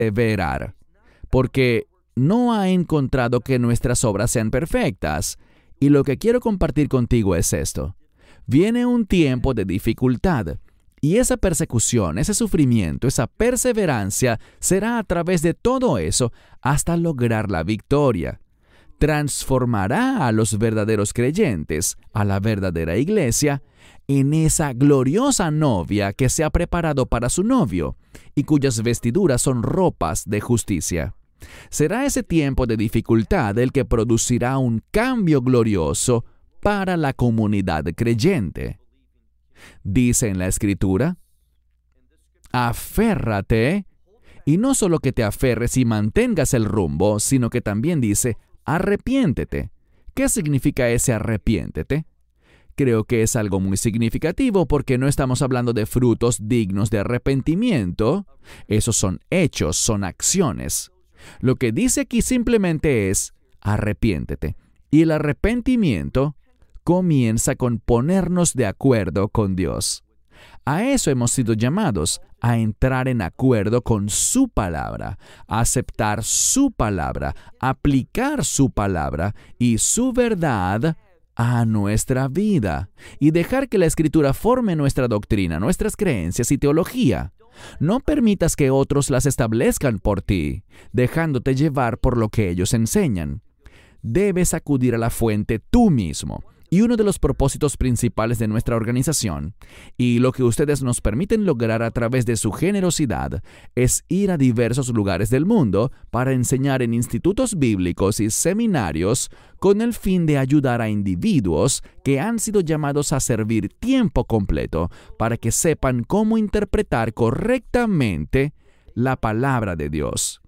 perseverar, porque no ha encontrado que nuestras obras sean perfectas. Y lo que quiero compartir contigo es esto. Viene un tiempo de dificultad, y esa persecución, ese sufrimiento, esa perseverancia será a través de todo eso hasta lograr la victoria. Transformará a los verdaderos creyentes, a la verdadera iglesia, en esa gloriosa novia que se ha preparado para su novio y cuyas vestiduras son ropas de justicia. Será ese tiempo de dificultad el que producirá un cambio glorioso para la comunidad creyente. Dice en la Escritura, aférrate, y no solo que te aferres y mantengas el rumbo, sino que también dice, arrepiéntete. ¿Qué significa ese arrepiéntete? Creo que es algo muy significativo porque no estamos hablando de frutos dignos de arrepentimiento. Esos son hechos, son acciones. Lo que dice aquí simplemente es, arrepiéntete. Y el arrepentimiento comienza con ponernos de acuerdo con Dios. A eso hemos sido llamados, a entrar en acuerdo con su palabra, a aceptar su palabra, aplicar su palabra y su verdad a nuestra vida y dejar que la Escritura forme nuestra doctrina, nuestras creencias y teología. No permitas que otros las establezcan por ti, dejándote llevar por lo que ellos enseñan. Debes acudir a la fuente tú mismo. Y uno de los propósitos principales de nuestra organización, y lo que ustedes nos permiten lograr a través de su generosidad, es ir a diversos lugares del mundo para enseñar en institutos bíblicos y seminarios con el fin de ayudar a individuos que han sido llamados a servir tiempo completo para que sepan cómo interpretar correctamente la palabra de Dios.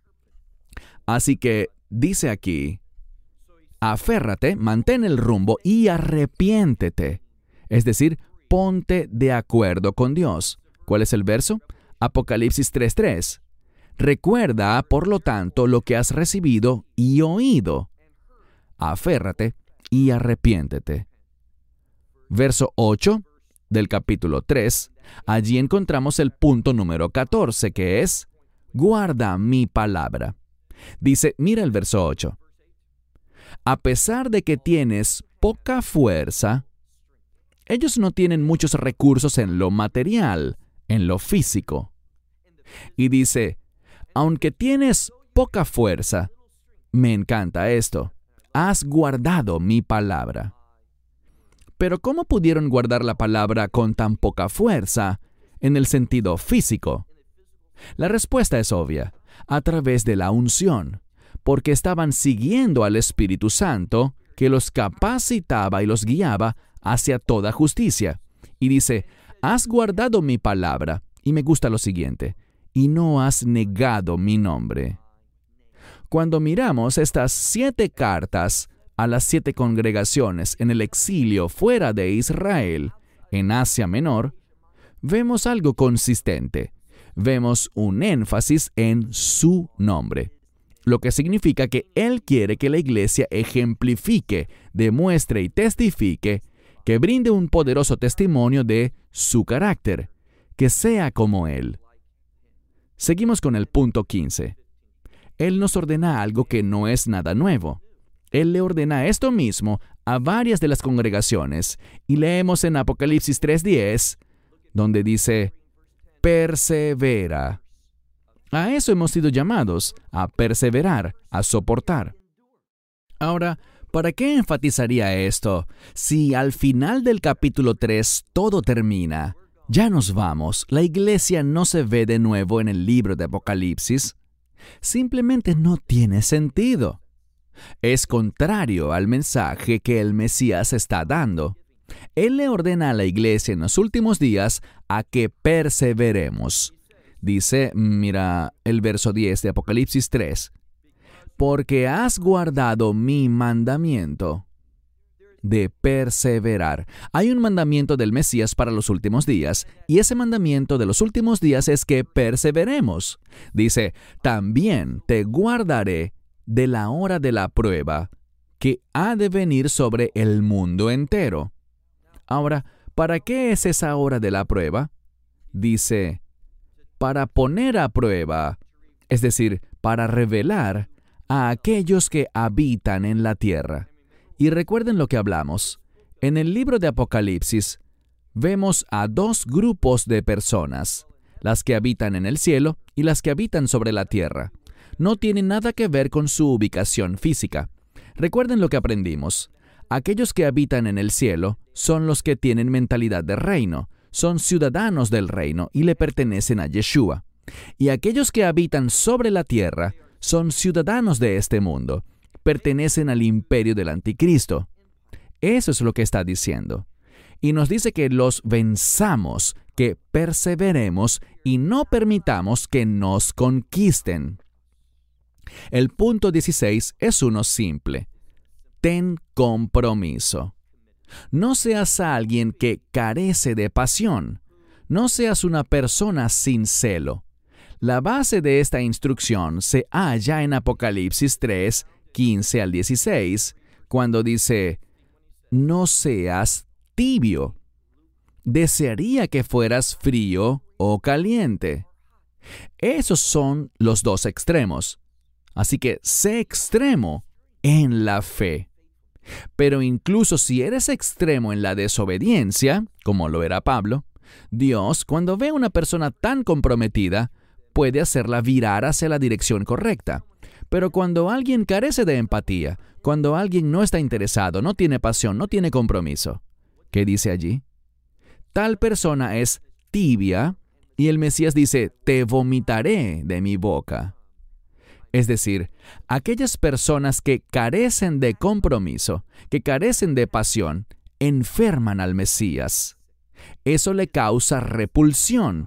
Así que, dice aquí, aférrate, mantén el rumbo y arrepiéntete. Es decir, ponte de acuerdo con Dios. ¿Cuál es el verso? Apocalipsis 3:3. Recuerda, por lo tanto, lo que has recibido y oído. Aférrate y arrepiéntete. Verso 8 del capítulo 3. Allí encontramos el punto número 14, que es, guarda mi palabra. Dice, mira el verso 8. A pesar de que tienes poca fuerza, ellos no tienen muchos recursos en lo material, en lo físico. Y dice, aunque tienes poca fuerza, me encanta esto, has guardado mi palabra. Pero ¿cómo pudieron guardar la palabra con tan poca fuerza en el sentido físico? La respuesta es obvia, a través de la unción. Porque estaban siguiendo al Espíritu Santo, que los capacitaba y los guiaba hacia toda justicia. Y dice, has guardado mi palabra, y me gusta lo siguiente, y no has negado mi nombre. Cuando miramos estas 7 cartas a las 7 congregaciones en el exilio fuera de Israel, en Asia Menor, vemos algo consistente. Vemos un énfasis en su nombre. Lo que significa que Él quiere que la iglesia ejemplifique, demuestre y testifique, que brinde un poderoso testimonio de su carácter, que sea como Él. Seguimos con el punto 15. Él nos ordena algo que no es nada nuevo. Él le ordena esto mismo a varias de las congregaciones, y leemos en Apocalipsis 3:10, donde dice, persevera. A eso hemos sido llamados, a perseverar, a soportar. Ahora, ¿para qué enfatizaría esto? Si al final del capítulo 3 todo termina, ya nos vamos, la iglesia no se ve de nuevo en el libro de Apocalipsis, simplemente no tiene sentido. Es contrario al mensaje que el Mesías está dando. Él le ordena a la iglesia en los últimos días a que perseveremos. Dice, mira el verso 10 de Apocalipsis 3, porque has guardado mi mandamiento de perseverar. Hay un mandamiento del Mesías para los últimos días, y ese mandamiento de los últimos días es que perseveremos. Dice, también te guardaré de la hora de la prueba que ha de venir sobre el mundo entero. Ahora, ¿para qué es esa hora de la prueba? Dice, para poner a prueba es decir, para revelar a aquellos que habitan en la tierra. Y recuerden lo que hablamos. En el libro de Apocalipsis, vemos a dos grupos de personas, las que habitan en el cielo y las que habitan sobre la tierra. No tiene nada que ver con su ubicación física. Recuerden lo que aprendimos. Aquellos que habitan en el cielo son los que tienen mentalidad de reino, son ciudadanos del reino y le pertenecen a Yeshua. Y aquellos que habitan sobre la tierra son ciudadanos de este mundo, pertenecen al imperio del anticristo. Eso es lo que está diciendo. Y nos dice que los venzamos, que perseveremos y no permitamos que nos conquisten. El punto 16 es uno simple. Ten compromiso. No seas alguien que carece de pasión. No seas una persona sin celo. La base de esta instrucción se halla en Apocalipsis 3, 15 al 16, cuando dice, no seas tibio. Desearía que fueras frío o caliente. Esos son los dos extremos. Así que sé extremo en la fe. Pero incluso si eres extremo en la desobediencia, como lo era Pablo, Dios, cuando ve a una persona tan comprometida, puede hacerla virar hacia la dirección correcta. Pero cuando alguien carece de empatía, cuando alguien no está interesado, no tiene pasión, no tiene compromiso, ¿qué dice allí? Tal persona es tibia y el Mesías dice, te vomitaré de mi boca. Es decir, aquellas personas que carecen de compromiso, que carecen de pasión, enferman al Mesías. Eso le causa repulsión.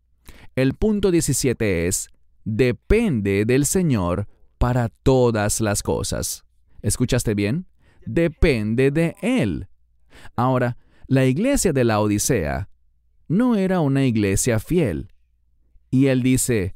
El punto 17 es, depende del Señor para todas las cosas. ¿Escuchaste bien? Depende de Él. Ahora, la iglesia de la Odisea no era una iglesia fiel. Y Él dice,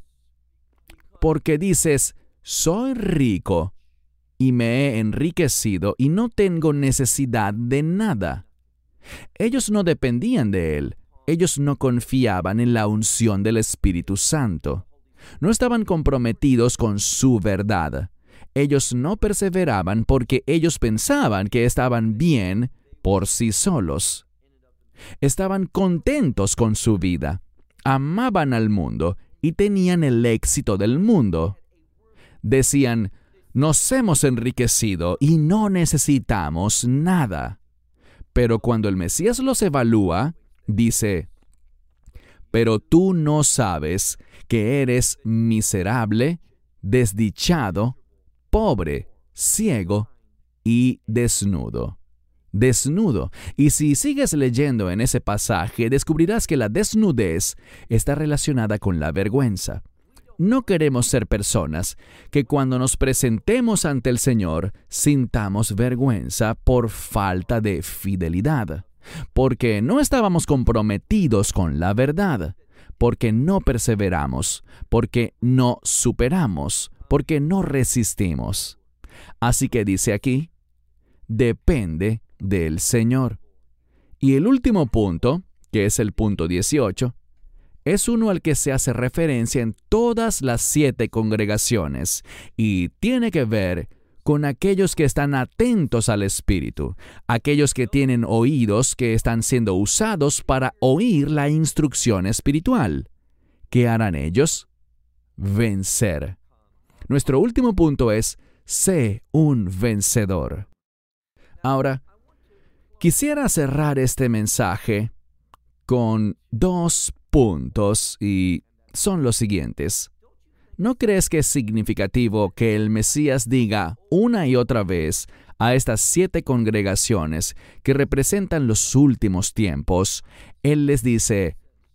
porque dices, soy rico y me he enriquecido y no tengo necesidad de nada. Ellos no dependían de Él. Ellos no confiaban en la unción del Espíritu Santo. No estaban comprometidos con su verdad. Ellos no perseveraban porque ellos pensaban que estaban bien por sí solos. Estaban contentos con su vida. Amaban al mundo y tenían el éxito del mundo. Decían, nos hemos enriquecido y no necesitamos nada. Pero cuando el Mesías los evalúa, dice, pero tú no sabes que eres miserable, desdichado, pobre, ciego y desnudo. Desnudo. Y si sigues leyendo en ese pasaje, descubrirás que la desnudez está relacionada con la vergüenza. No queremos ser personas que cuando nos presentemos ante el Señor sintamos vergüenza por falta de fidelidad, porque no estábamos comprometidos con la verdad, porque no perseveramos, porque no superamos, porque no resistimos. Así que dice aquí, depende del Señor. Y el último punto, que es el punto 18, es uno al que se hace referencia en todas las 7 congregaciones y tiene que ver con aquellos que están atentos al Espíritu, aquellos que tienen oídos que están siendo usados para oír la instrucción espiritual. ¿Qué harán ellos? Vencer. Nuestro último punto es, sé un vencedor. Ahora, quisiera cerrar este mensaje con 2 puntos y son los siguientes. ¿No crees que es significativo que el Mesías diga una y otra vez a estas 7 congregaciones que representan los últimos tiempos? Él les dice,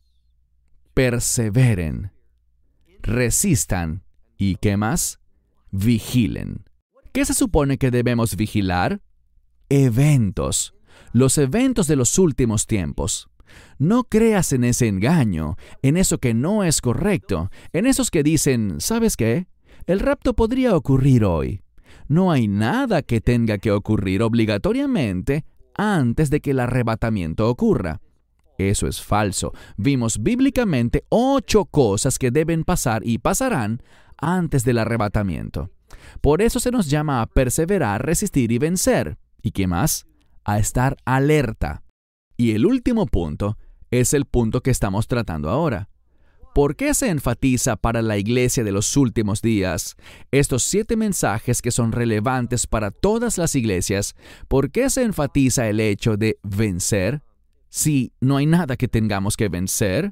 perseveren, resistan y ¿qué más? Vigilen. ¿Qué se supone que debemos vigilar? Eventos. Los eventos de los últimos tiempos. No creas en ese engaño, en eso que no es correcto, en esos que dicen, ¿sabes qué? El rapto podría ocurrir hoy. No hay nada que tenga que ocurrir obligatoriamente antes de que el arrebatamiento ocurra. Eso es falso. Vimos bíblicamente 8 cosas que deben pasar y pasarán antes del arrebatamiento. Por eso se nos llama a perseverar, resistir y vencer. ¿Y qué más? A estar alerta. Y el último punto es el punto que estamos tratando ahora. ¿Por qué se enfatiza para la iglesia de los últimos días estos 7 mensajes que son relevantes para todas las iglesias? ¿Por qué se enfatiza el hecho de vencer si no hay nada que tengamos que vencer?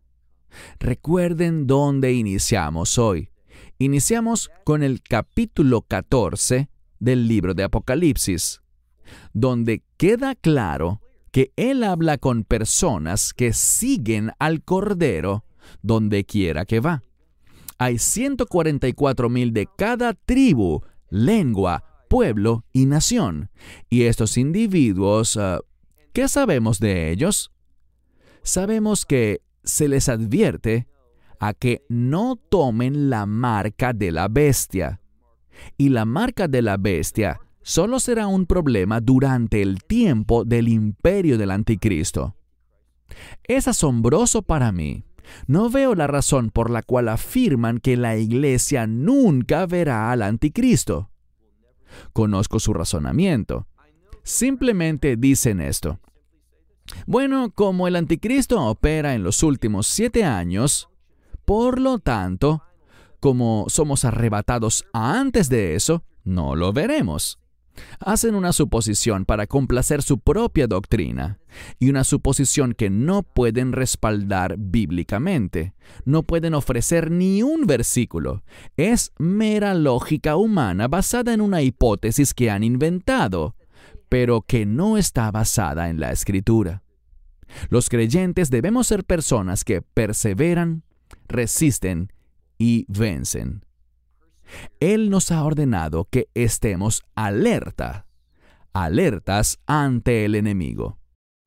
Recuerden dónde iniciamos hoy. Iniciamos con el capítulo 14 del libro de Apocalipsis, donde queda claro que él habla con personas que siguen al Cordero donde quiera que va. Hay 144,000 de cada tribu, lengua, pueblo y nación. Y estos individuos, ¿qué sabemos de ellos? Sabemos que se les advierte a que no tomen la marca de la bestia. Y la marca de la bestia solo será un problema durante el tiempo del imperio del anticristo. Es asombroso para mí. No veo la razón por la cual afirman que la iglesia nunca verá al anticristo. Conozco su razonamiento. Simplemente dicen esto. Bueno, como el anticristo opera en los últimos 7 años, por lo tanto, como somos arrebatados antes de eso, no lo veremos. Hacen una suposición para complacer su propia doctrina, y una suposición que no pueden respaldar bíblicamente. No pueden ofrecer ni un versículo. Es mera lógica humana basada en una hipótesis que han inventado, pero que no está basada en la Escritura. Los creyentes debemos ser personas que perseveran, resisten y vencen. Él nos ha ordenado que estemos alertas ante el enemigo.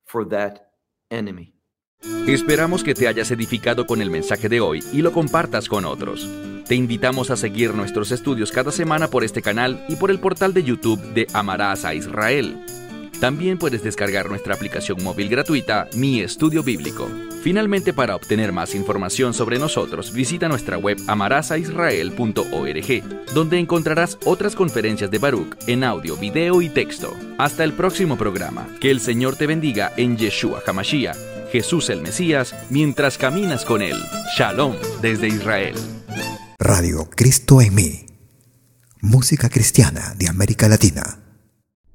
Esperamos que te hayas edificado con el mensaje de hoy y lo compartas con otros. Te invitamos a seguir nuestros estudios cada semana por este canal y por el portal de YouTube de Amarás a Israel. También puedes descargar nuestra aplicación móvil gratuita, Mi Estudio Bíblico. Finalmente, para obtener más información sobre nosotros, visita nuestra web amarasaisrael.org, donde encontrarás otras conferencias de Baruch en audio, video y texto. Hasta el próximo programa. Que el Señor te bendiga en Yeshua HaMashiach, Jesús el Mesías, mientras caminas con Él. Shalom desde Israel. Radio Cristo en mí. Música cristiana de América Latina.